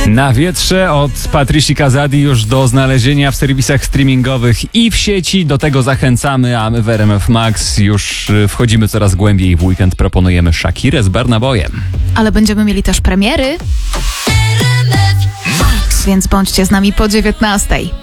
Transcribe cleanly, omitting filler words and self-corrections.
Na wietrze od Patrici Kazadi już do znalezienia w serwisach streamingowych i w sieci. Do tego zachęcamy, a my w RMF Max już wchodzimy coraz głębiej w weekend. Proponujemy Shakirę z Burna Boyem. Ale będziemy mieli też premiery, więc bądźcie z nami po 19:00.